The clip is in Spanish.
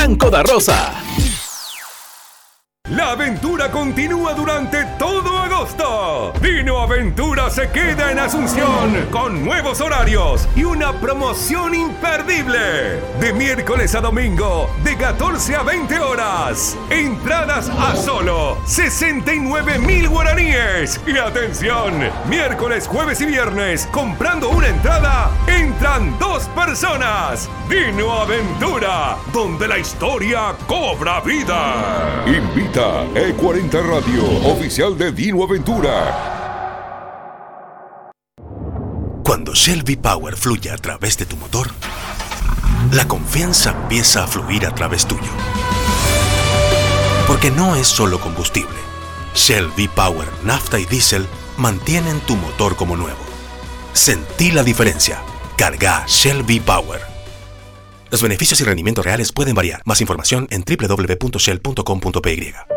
Franco da Rosa. La aventura continúa durante todo agosto. Dino Aventura se queda en Asunción con nuevos horarios y una promoción imperdible. De miércoles a domingo, de 14 a 20 horas. Entradas a solo 69.000 guaraníes. Y atención, miércoles, jueves y viernes, comprando una entrada, entran 2 personas. Dino Aventura, donde la historia cobra vida. Invita E40 Radio, oficial de Dino Aventura. Cuando Shell V-Power fluye a través de tu motor, la confianza empieza a fluir a través tuyo. Porque no es solo combustible. Shell V-Power, nafta y diésel mantienen tu motor como nuevo. Sentí la diferencia. Carga Shell V-Power. Los beneficios y rendimientos reales pueden variar. Más información en www.shell.com.py.